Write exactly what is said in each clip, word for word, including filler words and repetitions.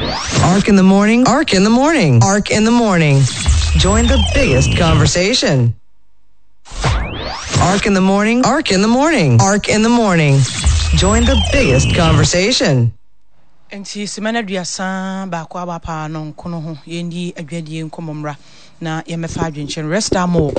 Ark in the morning. Ark in the morning. Ark in the morning. Join the biggest conversation. Ark in the morning. Ark in the morning. Ark in the morning. Join the biggest conversation. Enti semana duasa ba kwa ba pa no nkono ho yendi adwadie nkomomra na yemefa adwenchen resta mo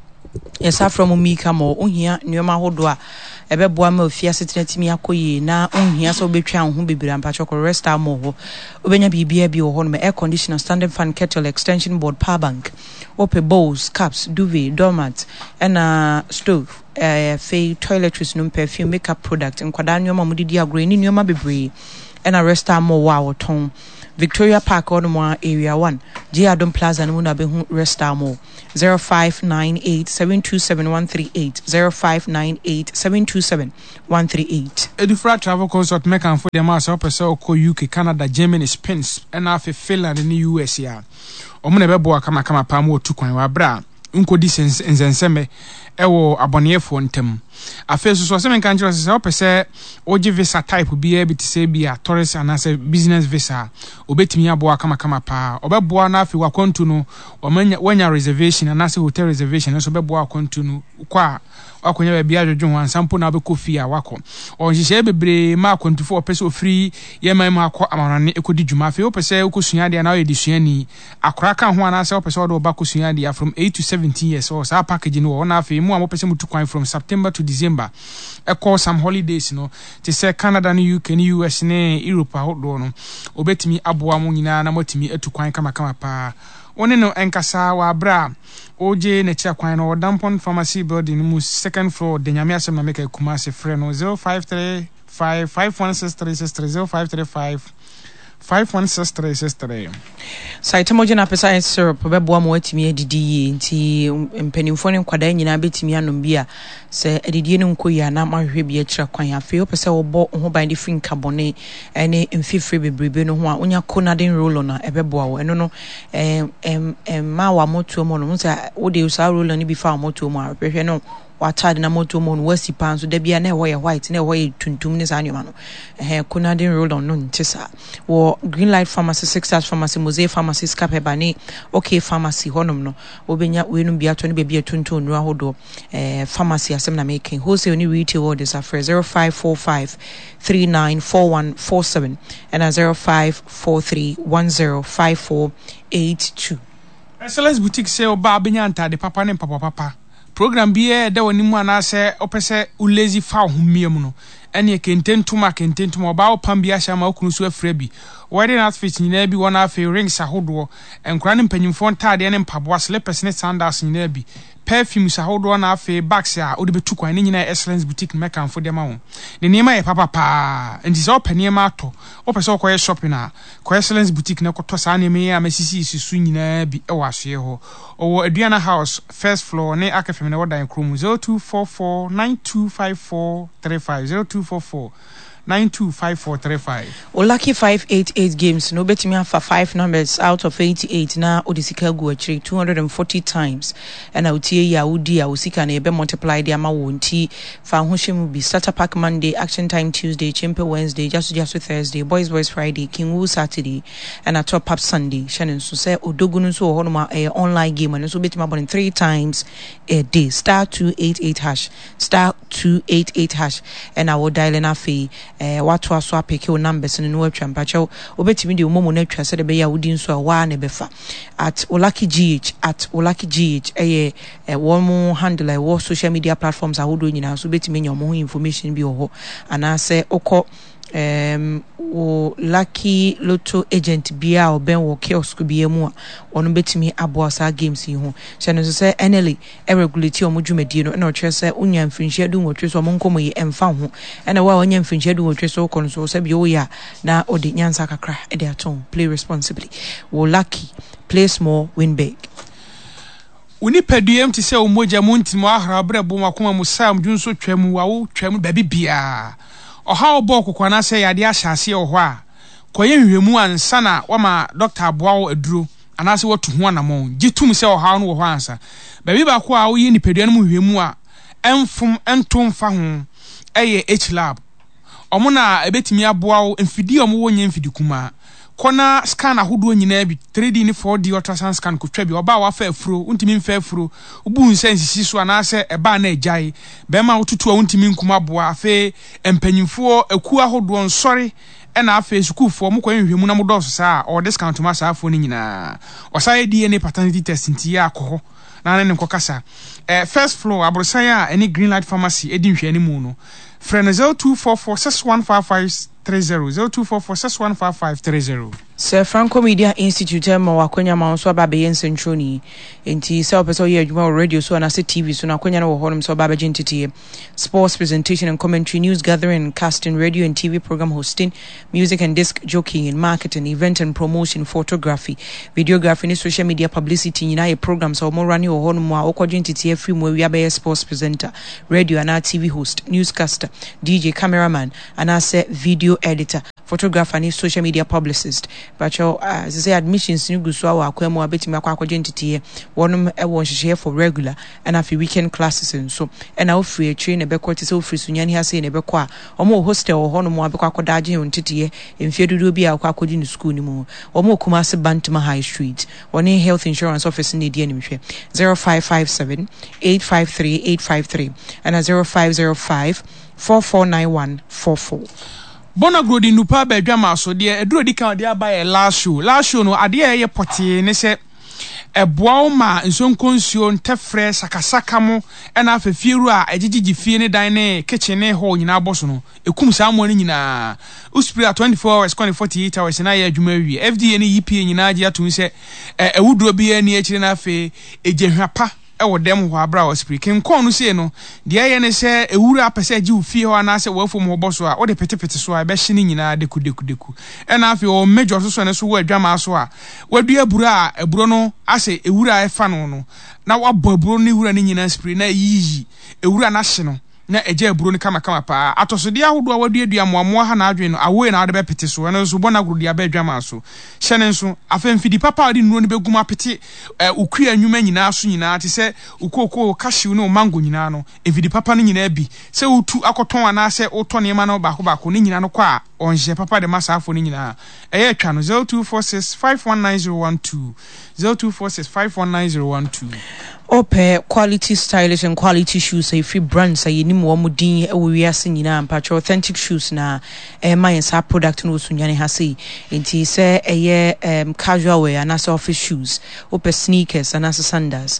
yesa from mika mo ohia nneoma hodo a ebeboa ma ofia setenatimi akoyi na ohia so betwa ho bebira mpachoko resta mo ho obenya bibia bi ho no air conditioner, standing fan, kettle, extension board, power bank, open bowls, cups, duvet, doormat and a stove, uh, fey toiletries, no perfume, makeup product and kwadanyo mudidi agro ni nyoma bebre and a resta mo wow ton Victoria Park on one area one J Adom Plaza and Muna Behu Resta Mo zero five nine eight seven two seven one three eight zero five nine eight seven two seven one three eight. Edufra Travel Consult make and for the mass up so ko U K, Canada, Germany, Spain and half Finland and the U S A. Omune bebo kama kama pamo tu kwan wa bra unko distance nzenseme ewo abonefo ntem afeso so se men kan jiro se opese oji visa type bi e bi te se bi a tourist and as business visa obetimi aboa kama kama pa obeboa na afi wakontu no wanya reservation and as hotel reservation so beboa akontu no kwa akonya ba bia dwodwo han sampo na be kofi a wako onhihye bebre ma akontu fo opese ofri ye man ma akọ amanane ekodi dwuma afi opese okosua de na oyedisuani akora kan ho ana se opese odo ba kosua de from eight to seventeen years or sa package no na afi mu amopese mutu kwan from September to December e call some holidays no te say Canada ni U K ni U S ni Europe ahodo no obetimi aboa mu nyina na motimi etukwan kama kama pa one no enkasa wa bra oje na chia kwan no Dampon Pharmacy building mu second floor de nyame asem na make Kumasi frɛ no zero five three five five one six three six three zero five three five five one six three six three. Saite moje na pesa syrup beboa mo atimi adidi nti mpanimfo ne nkwada nyina betimi anom bia se adidie ne nkoyi na mahwe bia kira kwan afi opese wo bo ho ban de fin carbone ene mfifre bebrebe no ho a onya conadin roll na ebeboa wo eno no em em ma wa moto mo no nsa wo de usa roll ni bi fa moto mo a hwehwe no watade na moto mo no wasi pan so da bia na wo ye white na wo ye tuntum ne sa nyoma no eh conadin roll on no ntisa wo Greenlight Pharmacy, Six Stars Pharmacy, Mosaic Pharmacy, Scapebani, OK Pharmacy, Honum no, Obenya, Winum Biaton, baby a tunto, Nuahodo, eh, Pharmacy, Assembly making, wholesale only retail orders are for zero five four five three nine four one four seven and a zero five four three one zero five four eight two. Excellence Boutique say Oba Benyanta, the papa and papa papa. Program be there when you want to say, Opese, Ulazy Fowl, Miamuno. Any kenten tuma kenten tuma ba opambia shama okunu so afrebi wedding outfit nyina bi wona afi rings ahodo enkura ne mpanyimfo ntade ne mpaboa slippers ne sandals nyina bi perfumes ahodo na afi bags a odi betu kwan ne nyina Excellence Boutique make am for dem a wo ne niema ye papa pa enti so opaniema ato opese okoye shopping a ko Excellence Boutique ne koto sa niema ye amesisi isusu nyina bi e wahwe ho owo Aduana House first floor ne akafem ne wodan krom zero two four four nine two five four three five zero two four four nine two five four three five. O lucky five eighty-eight games no betimi afa five numbers out of eighty-eight na odisika gu achiri two hundred forty times and outie ya udi ya usika na ebe multiply the ama wonti fa hohwem bi starter pack Monday, action time Tuesday, chimpe Wednesday, just just Thursday, boys boys Friday, king woo Saturday and a top up Sunday. Shannon so say odogunu so ho no ma online game and so betimi abon three times a day star two eighty-eight hash star two eighty-eight hash and I will dial na fee eh watu aso apeke o numbers no no atwa mpacho obetimi de omomo na atwa se de be ya wodi nso a wa na befa at Olaki G H at Olaki G H eh eh one handle eh social media platforms ahodo nyina so betimi nya omo information bi oho anase okọ um o lucky lotto agent bia oben wo kiosk bia mu a ono betimi aboasa games yi ho se no se enely e regulate omo dwumadie no na o kire se unya mfinhia du wo so omo nkomo yi emfa ho ena wa onya mfinhia du wo so kon so se bi o ya na odi nyansa kakra e de aton play responsibly wo lucky play small win big. Uni pediem ti se umoja munti mo ahra brebo makoma musam dwunso twam wa wo twam baby bia oha obo kokwa na se yade ahyase o ho a koye hwehwemu ansa na wama doctor aboa aduro anase watu ho anamon gitum se oha no wo ho ansa baby ba ko a wo yi ni pedua no hwehwemu a emfum entom fa ho eye H lab omuna ebetimi aboa wo mfidi omo wonye mfidi kuma kona scan ahodo nyina bi three D ni four D ultrasound scan ko twa bi oba wa fa afuro untimi mfa afuro ubu nsa nsisi so ana se eba na agyae be ma wotutu a untimi nkuma boa afi empanyimfo aku ahodo nsori ena afi sukufo mo kwan hwehwemu na mo do so sa o discount ma sa afo ni nyina osaye D N A paternity test nti ya akọ na ne nko kasa eh first floor abrosan a any green light pharmacy edi nhwe ani mu no frɛ zero two four four six one five five three zero zero two four four six one five five three zero. Sir Franco Media Institute ma wakonya ma so aba be yensentroni enti se opeso ye adwuma radio so na se T V so na konya na wo honum so aba be gentiti sports presentation and commentary, news gathering, casting, radio and T V program hosting, music and disc jockeying and marketing, event and promotion, photography, videography and social media publicity nyina ye programs so mo run wo honum a wo gentiti free mo wi aba sports presenter, radio and T V host, newscaster, D J, cameraman and as video editor, photographer and social media publicist. But you as I say admissions ni guso awa akwemu abetimi akwa akwa entity wonum e won hye for regular and afi weekend classes and so and now free train e be kwoti so free sunyani ha say ne be kwa omo hostel ho no mo abekwa akwa age entity e mfie dudu bi akwa akwa di school ni mu omo Kumasi Bantama High Street one health insurance office ni die ni mhwe zero five five seven eight five three eight five three and a zero five zero five four four nine one four four. Bona grodi nupa ba dwama so de eduro di kan de aba ye last show last show no ade ye pote ne se eboa ma nsonkonsuo ntefre sakasaka mo ena afefieru a egigigi fie ne dan ne kitchen ne hall nyina aboso no ekum sa mo ne nyina uspira twenty-four hours forty-eight hours na ye adwuma wi F D A ne E P A nyina agi atum se ewuduro bi ani akire na afe ejehwapa ewo dem ho abra o speaking kon no se no de ye ne se ewura apese agi ufie ho ana se wafom ho boso a wo de petepete so a be hye ne nyina deku deku deku ena afi o major so so ne so wo adwama so a wadu aburo a aburo no ase ewura efa no no na wabɔ aburo ne ewura ne nyina spray na yiyi ewura na hye no na eje aburo ne kama kama pa atosode ahodo a wadu adua moamoa ha na adwen no awe na ade be pete so ena so bona gro dia be adwama so hye ne so afemfidi papa ade nuro ne beguma pete ukui anwuma nyina so nyina te se ukoko cashew ne mango nyina no evidi papa ne nyina bi se utu akoton ana se uto ne ma no ba ko ba ko ne nyina no kwa onje papa de masafo ne nyina eye atwa no zero two four six five one nine zero one two zero two four six five one nine zero one two. Ope quality stylish and quality shoes a free brands a yini mo mudin e we ase nyina mpacho authentic shoes na e my sa product no sunyane ha sei enti se eye um, casual wear and as office shoes ope sneakers and as sandals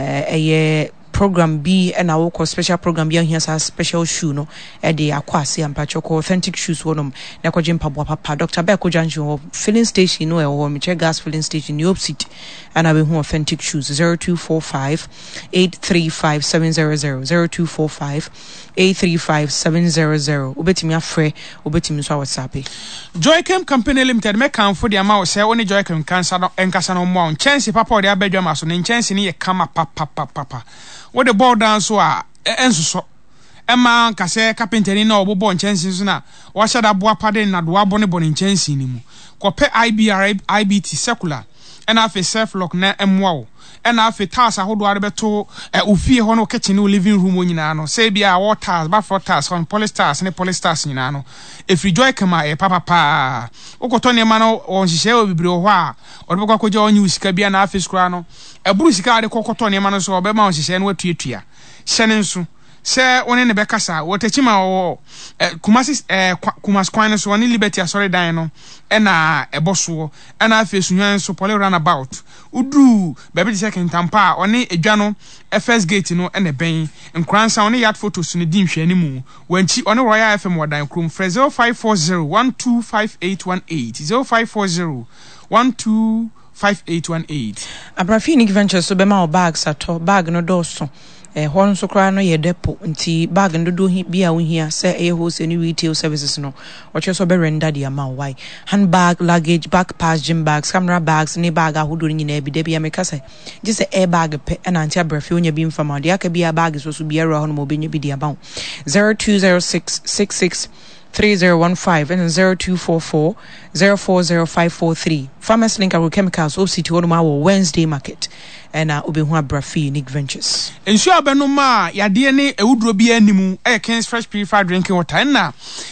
eye program B and our special program B here has special shoe no e de akwase ampacho authentic shoes wonom na ko jimpa bo papa Doctor Beko Janjo filling station no e wo me check gas filling station New York City and we who authentic shoes zero two four five eight three five seven zero zero zero two four five eight three five seven zero zero obetimi afre obetimi so WhatsApp Joycam Company Limited me kan for the amount say oni Joycam cancer no enkasa no mo chance papa de abadwa maso ne chance ne ye kama papa papa papa what the board down so a enso so ema kase carpenter ni na obobo chance so na wa shada boa pade na do abo ne bonin chance ni mu kope I B R I B T secular and afi self lock na emwa and afi task ahodo arebeto ofie ho no kitchen no living room nyina no say bia water ba for task on polystars ne polystars nyina no efri joy kama e papa pa okoto ne ma no on hihye obibre ho a odebekwa akogya onyi usika bia na afi skura no eburu sika ade kokoto ne ma no so obema on hihye no watuatua hyene nso se one ne bekasa wotachima wo Kumasi Kumasi kwan so one Liberty asori dan no e na eboso e na afi sunwan so pole runabout udu bebe di second tampa one edwa no first gate no e na ben nkransa one yard photos no di nhwe animu wanchi one Royal F M wadan krom frɛ zero five four zero one two five eight one eight zero five four zero one two five eight one eight. Abrafinic Ventures so bema o bags ato bag no doso eh hon so kra no ye depo nti bag no do bia wo hia se eh wholesale retail services no oche so be render the amount why handbag luggage backpacks gym bags camera bags ne bag ahodo nyina bi de bia me kasa just air bag pe na anti abrafi onya bi mfama de aka bia bag so so bia ro hon mo benye bi the amount zero two zero six six six three zero one five and zero two four four zero four zero five four three Farmers Link Agrochemicals O C T one our Wednesday market and uh obehu abrafi Nick Ventures ensu abenuma yade ne ewuduro bi animu e King's Fresh Purified Drinking Water na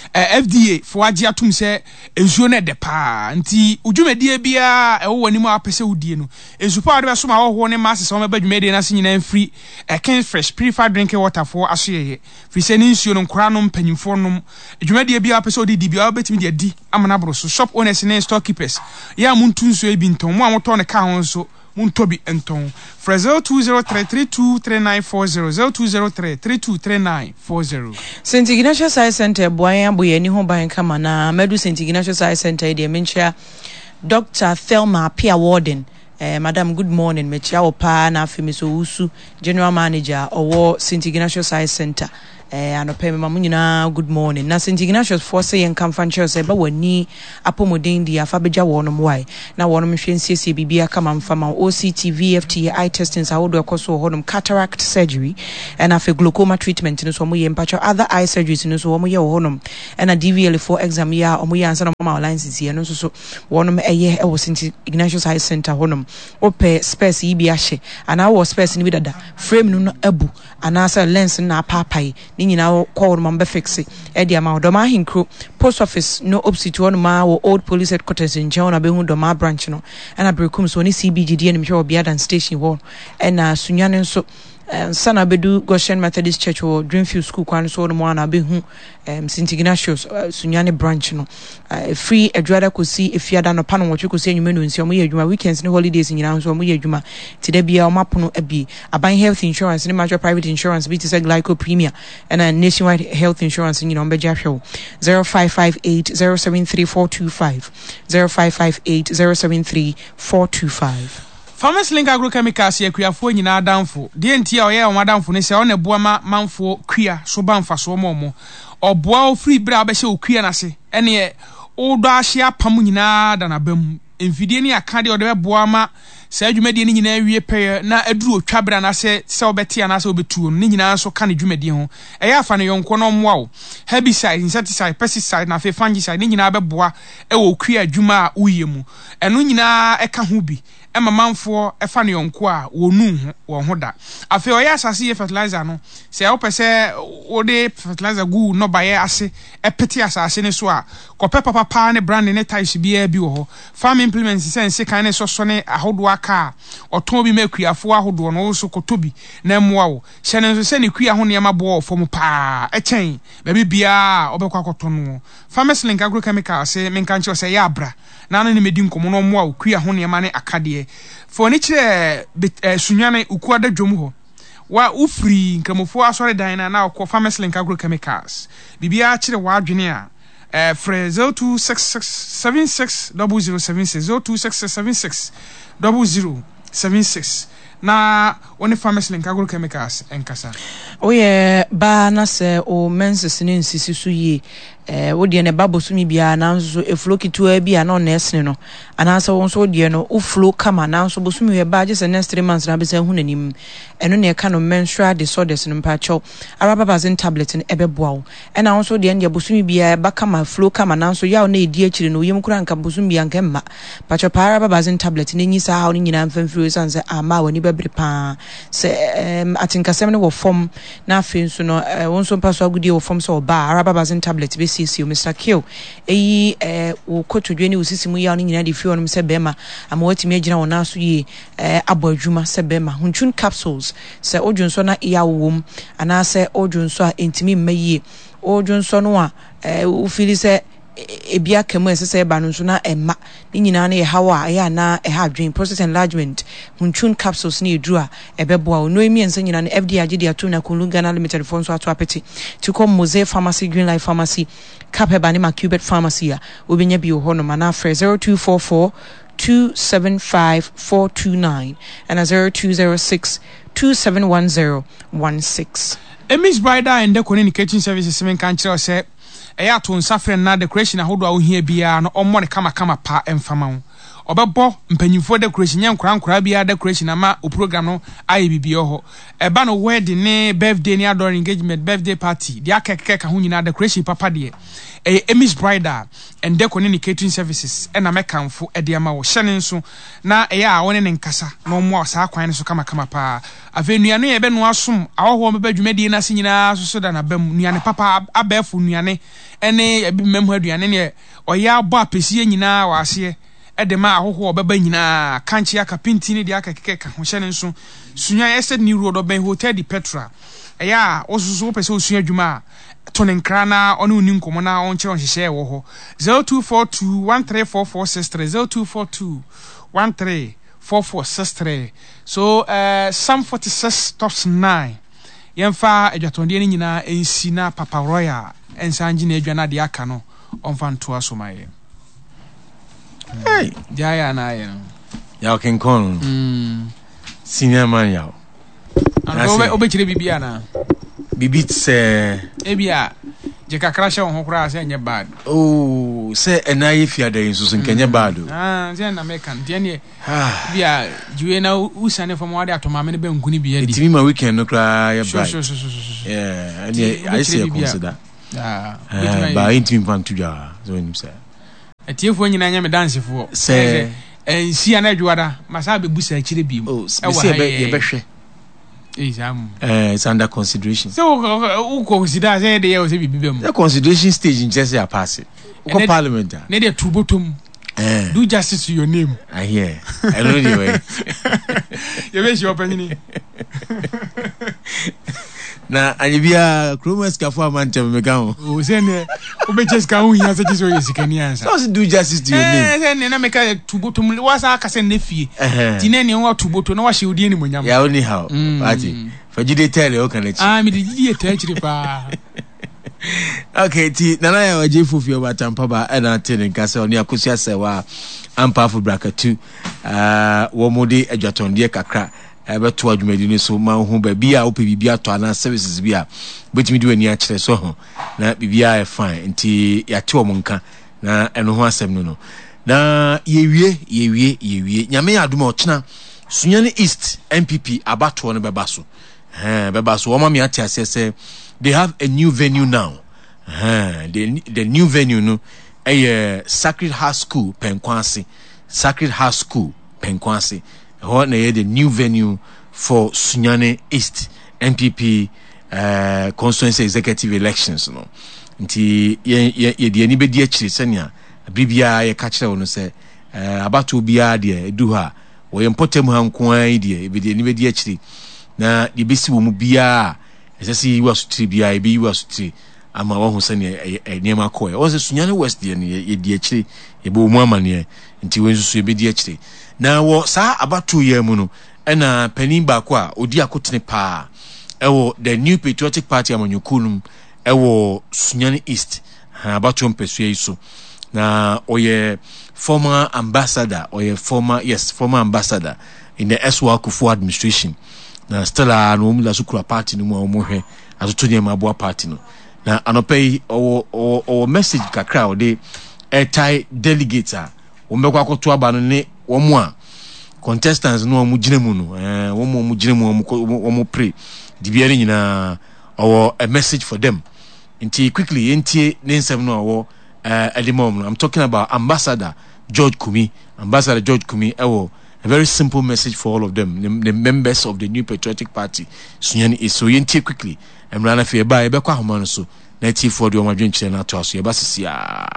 F D A for agi atum se ensu ne de pa nti udwumadie bia e wo wanimu apese udie no ensu pa de beso ma wo ne masse so ma badwumadie na se nyina free e King's Fresh Purified Drinking Water for asoyeye fi se ne nsuo no nkora no mpanyimfo no adwumadie bia apese odi di bia obetimi de di amana bro so shop owners ne storekeepers ya muntu nsuo e bi nton mo amoto ne ka ho so Muntobi Enton. For zero two zero three three two three nine four zero zero two zero three three two three nine four zero. Saint Ignatius Science Center Boyan Boye ni ho ban kama na Medu Saint Ignatius Science Center de mencha Doctor Thelma Pia Warden. Eh, Madam, good morning. Mechia opa na afimiso usu General Manager owo Saint Ignatius Science Center. Eh, anope me mamu nyina good morning. Na Saint Ignatius for say en kamfanche say ba wani apomodin di afabeja wonom wai. Na wonom hwensie bibia kama mfama O C T, V F T, eye testing sa wodo ekoso honum cataract surgery and afi glaucoma treatment no so mo ye mpacho other eye surgeries no so mo ye honum and a D V L four exam ya omo ye ansa na mama license ye no so so wonom eye e wo Saint Ignatius Eye Center honum ope space yi bi ahye ana wo space ni bi dada frame no abu ana sa lens na papai ni nyina call man be fix e dia ma odoma hinkro post office no opposite one ma wo old police headquarters in Jona be hu doma branch no ana brekum so ni C B G D ni mhwe obi adan station wo na sunyane nso sana bedu Goshen Methodist Church or Dreamfield School kwan so no na be hu um Saint Ignatius uh, sunyane branch no uh, free adwada ko si efiada no pa no wo ko si anwuma no nsi omo ye adwuma weekends ni holidays nyina so omo ye adwuma ti da bia omo apono abi aban health insurance ni major private insurance bi ti say Glyco Premier and a nationwide health insurance nyina omo beja hwe zero five five eight zero seven three four two five zero five five eight zero seven three four two five. Farmers Link Agrochemicals ye kuafo nyina adamfo de ntia oye o madamfo ne se o ne boa ma manfo kua so banfa so momo oboa o free bra be hye okua na se ene o do ahye apam nyina da na bam emfidie ni aka de o de boa ma se adwumadie ni nyina wie pe na aduru otwa bra na se se obeti ana se obetuo ni nyina so ka ne dwumadie ho eya afa ne yonko no moa o herbicide insecticide pesticide na fe fungicide ni nyina be boa e wo okua adwuma a uyemu eno nyina e ka ho bi ema manfo efa ne yonko a wonu ho wo ho da afi oya asase ye fertilizer no se o pese o de fertilizer gu no baye ase epeti asase ne so a kope papa pa ne brand ne types bia bi wo ho farm implements sense kan ne so so ne ahodo aka oton bi makuafo ahodo no so kotobi na moa wo hye ne so se ne kua ho ne ma bo fom pa e chen ba bibia obekwa kotono Farmers Link Agrochemicals se menkanche se ya bra na na ne medi nkomo no moa wo kua ho ne ma ne akade for ni kire sunyane ukuada dwom ho wa ufri nkramofo asore dan na na ko Farmers Link Agrochemicals bibia kire wa adwene a eh fre zero two six six seven six zero zero seven six zero two six six seven six zero zero seven six na one Farmers Link Agrochemicals enkasa oye ba na se o menses ne nsisi so yi eh wodi ne babo so mi bia na nso eflo kitua bia na ona esne no ana se won so wodi no uflo kama na nso bosu mi we ba je se next three months na be se hu nanim eno ne ka no menstrual disorders no mpa cho arababazin tablet ne ebeboa wo ena won so de ne bosu mi bia ba kama flow kama na nso yawo na edi akire no yem kura nka bosu mi bia nka mma pa cho arababazin tablet ne nyisa ha no nyina mfamfiri sanse ama woni bebre pa se um, atinkasem ne wo form na afin so no won so mpa so agudie wo form so ba arababazin tablet be C C O Mister Kill eyi eh wo kotodwe ni usisi mu ya no nyina de fi onum se bema ama watimi agina wona so yi eh abadwuma se bema hunchun capsules se odwunso na iya wom ana se odwunso a entimi mmayi odwunso no a eh ufili se ebia kemu esese ba no so na emma ni nyina na ye hawa ya na e ha dream process enlargement hunchun capsules ni edura ebeboa no emi ense nyina na F D A agidi atu na Kulungana Limited for so atu apeti to come Mose Pharmacy, Green Life Pharmacy, Capeba ni Macubet Pharmacy a obenya bi ho no mana frɛ zero two four four two seven five four two nine and a zero two zero six two seven one zero one six. Emis Brider and the communication services men kan kyerɛ sɛ eya to nsafre na decoration ahodo a wo hia bia no ommo ne kama kama pa emfama wo obebo mpanyimfo decoration nya nkura nkura bia decoration ama o program no aye bibio ho eba no wedding ne birthday ne adore engagement birthday party dia keke ka ho nyina decoration papa de eh Emmy's Bridal and deco ne catering services ena mekamfo e de ama wo hyene nso na eh a woni ne nkasa no mo asa kwan so kama kama pa avenuane ye be no asom awo me badwumadi na se nyina so so da na bam nuane papa abefo nuane ene ebi mem ho aduane ne oya abo apesi nyina wa ase edema ahoho obeba nyina kanchi aka pinti ne dia aka keke ho hyene nso sunya esed ni road oben hotel di Petra eya osusu pese osunya adwuma tonen krana onu ni nkomo na onche onhyehyɛ wo ho zero two four two one three four four six three zero two four two one three four four six three so uh Psalm forty-six stops nine yemfa adwatonde ni nyina ensi na Papa Royal ensanji na adwana de aka no onfa nto asomaye hey jaya na aye no ya ken kon mm senior man ya obe obe kire bibia na bibit se ebia je kakra hye ho kura se enye bad oh se enaye fiada inso so nkenye bad ah je na mekan de ne bia juwe na usane fo mo ade atoma me ne be nkuni bia di itimi ma weekend no kra ya bad so so so so yeah I say consider ah ba intimi pan tuja so nim se etiefo nyina nya me dance fo se ensi ana adwada masa be busa akire bi oh se be ye behwe exam eh it's under consideration so who consider say dey o say bibi bem the consideration stage in just a pass it ko parliament na dey tubotom eh do justice to your name I hear I know the way you be sure opinion na anyibia chromas kafo amantem mega ho o say ne o be cheska hu hia say so yesikani answer so do justice to your name eh say ne na meka tubotom wasa aka say na fie tine ne wo tuboto na wa hye odi ni monyam ya only how party fajide tell o kana chi ah mi di e tachiri pa okay ti nana ya waje fofio batampa ba na tene nkase oni akosi asewa ampa fo brakatu ah wo mode adwatonde kakra ebeto adwumadi ni so ma hu ba bia ope bibia to ana services bia betimi di wani a kire so ho na bibia e fine nti ya te omo nka na eno ho asem no no na yewie yewie yewie nyame ya aduma ochina Sunyani East M P P abato no bebaso eh bebaso wo ma me ati asese they have a new venue now eh the the new venue no eh Sacred Heart School Penkwase Sacred Heart School Penkwase ho na the new venue for Sunyani East M P P uh, constituency executive elections no nti ye ye de ani bedi akiri senia bibia ye ka kire wono se uh, abato bia de edu ha wo ye mpotem ha nko an de bedi ani bedi akiri na de besi wo mu bia esese yi wasutiri bia e bi yi wasutiri ama wo ho senia enema ko e wo se Sunyani West de ye de akiri e bo mu amane nti wo nsusu e bedi akiri na wo sa abato ye mu no ena panin ba ko a odi akotene pa ewo the New Patriotic Party amanyokunum ewo Sunyani East ha abato mpesua iso na oye former ambassador oye former yes former ambassador in the S W A Kufu administration na stella no mula sukura party no mu omohwe atoto ne mabua party no na anopei o o message kakra o de airtie delegates a wo mbekwa akoto aba no ne wo mu a contestants no mu gine mu no eh wo mu mu gine mu wo mu pray dibiare nyina or a message for them inti quickly inti nensem no wo uh edimom no I'm talking about Ambassador George Kumi Ambassador George Kumi ewo a very simple message for all of them the, the members of the New Patriotic Party Sunyani is so inti quickly emrana fe ba e be kwa homa no so na ti for the omadwenkyere na to aso e ba sisia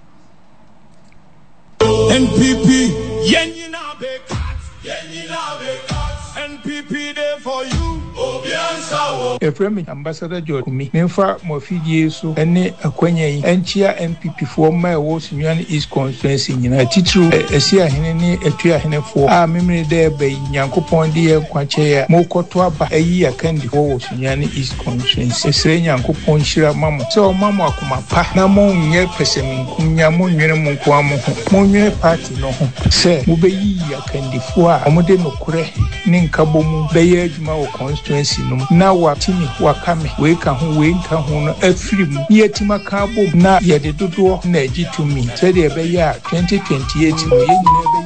N P P yenyina be cat yenyina be cat N P P there for you Obiansa Efremi Ambassador George Kumi memfa mofidie so ene akwanya yi enchia N P P fo ma e wo Sunyani East constituency nyina titru esi ahene ne etu ahene fo a memre de ba Nyankopon de ye kwache ya mokoto aba ayi akandi fo wo Sunyani East constituency esre Nyankopon hira mamo so mamo akoma pa na mo nye peseminkum nya mo nwene mo nko amo ho mo nwene party no ho se mo be yi akandi fo a mo de nokure ne nkabo mu be ye adwuma wo constituency no na watimi wakame we ka ho we nka ho no afiri mu yetima ka bom na ye de dodo na agitumi se de be ya twenty twenty-eight no ye nyina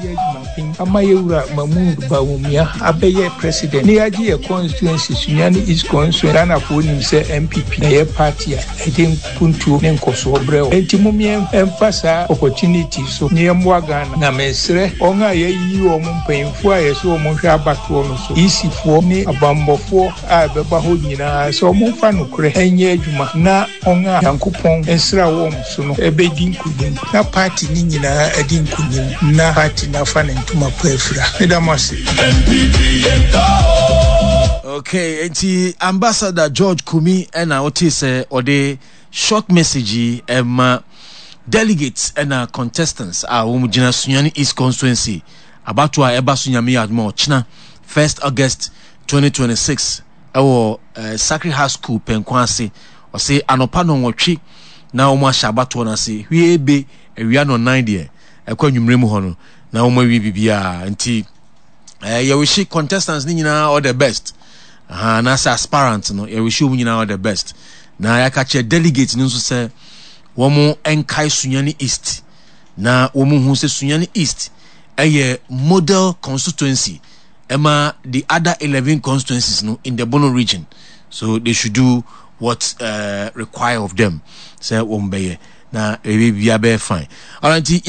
ama yewura Mahmoud Bawumia abeye president ne yaji ye constituency Sunyani East constituency Ghana for nim say M P P na ye party a eden kuntu ne nkoso brɛ enti mumie emphasize opportunity so ne yemwa Ghana na mesre onga ye yi o mpanyimfo a ye so o hwe abato no so isifo ne abambofo a beba ho nyina so mo fa no kure enye adwuma na onga yankopon ensra wo so no ebedi nkudim na party ni nyina edi nkudim na party na fa ne ntuma pafra edamase. Okay, enti Ambassador George Kumi ena otise ode short message ema delegates and contestants are Umujina Sunyani East constituency about to eba Sunyami Admo China first August twenty twenty-six our uh, Sacred Heart School Penkwasi or say anopano watchi na umu shabato na se we be ewia no nine there ekwa nwumremu hono na umu wi bibia nti eh ya wishi contestants ni nyina all the best aha na sa aspirants no ya wishi umu nyina all the best na ya ka che delegate ni nso se womu enkai Sunyani East na womu hu se Sunyani East eye model constituency ema the other eleven constituencies no in the Bono region, so they should do what uh, require of them say wombeye na e be fine. Alright.